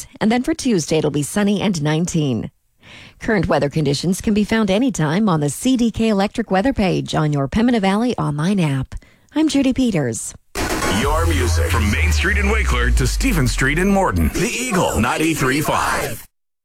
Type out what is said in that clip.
degrees. And then for Tuesday, it'll be sunny and 19. Current weather conditions can be found anytime on the CDK Electric weather page on your Pembina Valley online app. I'm Judy Peters. Your music from Main Street in Wakeler to Stephen Street in Morton. The Eagle 93.5.